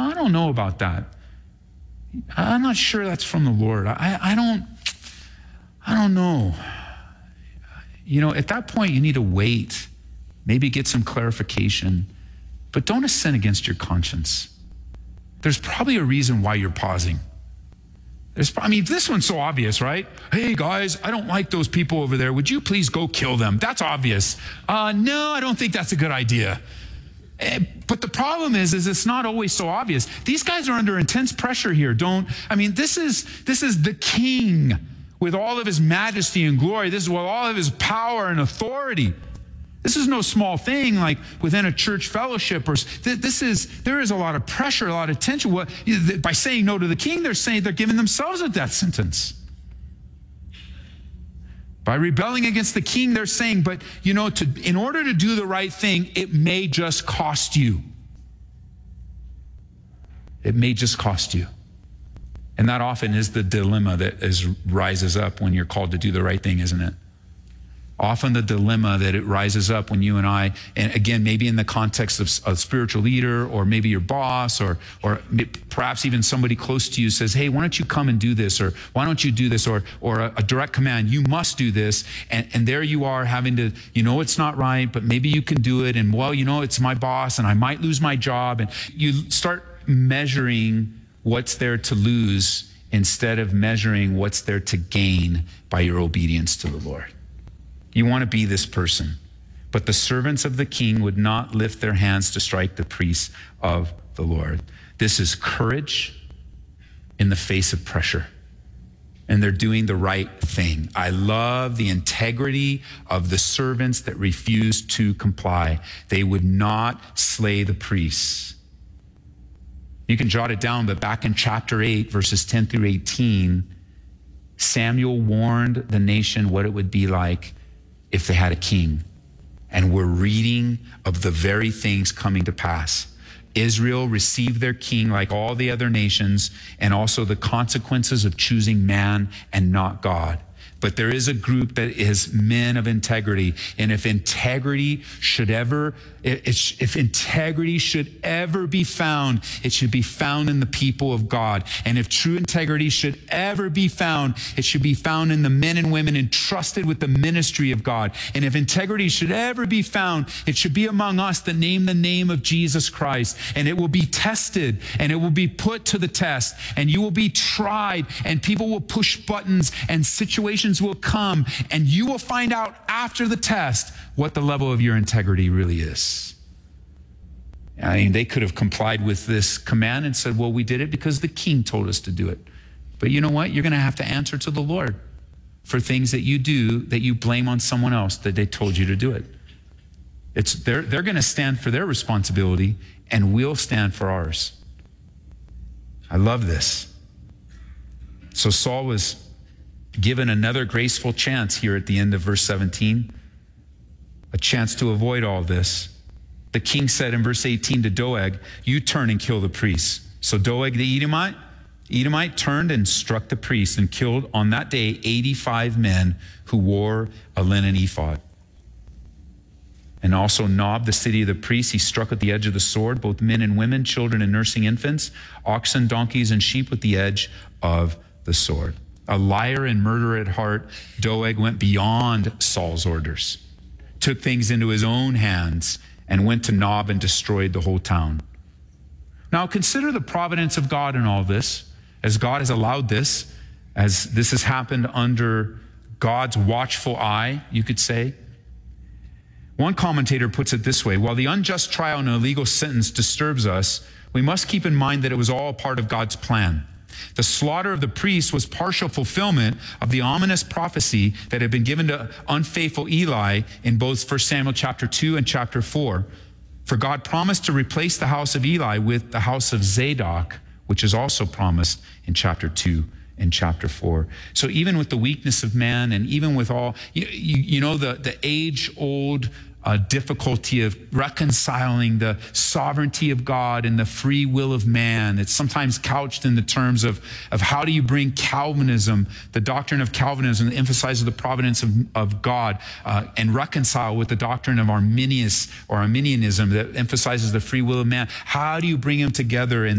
I don't know about that. I'm not sure that's from the Lord. I don't know. At that point, you need to wait, maybe get some clarification, but don't sin against your conscience. There's probably a reason why you're pausing. This one's so obvious, right? Hey guys, I don't like those people over there. Would you please go kill them? That's obvious. No, I don't think that's a good idea. But the problem is it's not always so obvious. These guys are under intense pressure here. This is the king with all of his majesty and glory. This is with all of his power and authority. This is no small thing like within a church fellowship. There is a lot of pressure, a lot of tension. By saying no to the king, they're giving themselves a death sentence. By rebelling against the king, they're saying, but in order to do the right thing, it may just cost you. It may just cost you. And that often is the dilemma that rises up when you're called to do the right thing, isn't it? Often the dilemma that it rises up when you and I, and again, maybe in the context of a spiritual leader, or maybe your boss, or perhaps even somebody close to you says, hey, why don't you come and do this? Or why don't you do this? Or a direct command, you must do this. And there you are having to, it's not right, but maybe you can do it. And it's my boss and I might lose my job. And you start measuring what's there to lose instead of measuring what's there to gain by your obedience to the Lord. You want to be this person. But the servants of the king would not lift their hands to strike the priests of the Lord. This is courage in the face of pressure. And they're doing the right thing. I love the integrity of the servants that refuse to comply. They would not slay the priests. You can jot it down, but back in chapter 8, verses 10 through 18, Samuel warned the nation what it would be like if they had a king. And we're reading of the very things coming to pass. Israel received their king like all the other nations, and also the consequences of choosing man and not God. But there is a group that is men of integrity. And if integrity should ever be found, it should be found in the people of God. And if true integrity should ever be found, it should be found in the men and women entrusted with the ministry of God. And if integrity should ever be found, it should be among us that name the name of Jesus Christ. And it will be tested, and it will be put to the test, and you will be tried, and people will push buttons, and situations will come, and you will find out after the test what the level of your integrity really is. They could have complied with this command and said, well, we did it because the king told us to do it. But you know what? You're going to have to answer to the Lord for things that you do that you blame on someone else that they told you to do it. They're going to stand for their responsibility, and we'll stand for ours. I love this. So Saul was given another graceful chance here at the end of verse 17, a chance to avoid all this. The king said in verse 18 to Doeg, you turn and kill the priests. So Doeg the Edomite turned and struck the priests and killed on that day 85 men who wore a linen ephod. And also Nob, the city of the priests, he struck with the edge of the sword, both men and women, children and nursing infants, oxen, donkeys, and sheep with the edge of the sword. A liar and murderer at heart, Doeg went beyond Saul's orders, took things into his own hands, and went to Nob and destroyed the whole town. Now consider the providence of God in all this, as God has allowed this, as this has happened under God's watchful eye, you could say. One commentator puts it this way: while the unjust trial and illegal sentence disturbs us, we must keep in mind that it was all part of God's plan. The slaughter of the priests was partial fulfillment of the ominous prophecy that had been given to unfaithful Eli in both 1 Samuel chapter 2 and chapter 4. For God promised to replace the house of Eli with the house of Zadok, which is also promised in chapter 2 and chapter 4. So even with the weakness of man, and even with all, the age-old difficulty of reconciling the sovereignty of God and the free will of man. It's sometimes couched in the terms of how do you bring Calvinism, the doctrine of Calvinism that emphasizes the providence of God, and reconcile with the doctrine of Arminianism that emphasizes the free will of man. How do you bring them together? And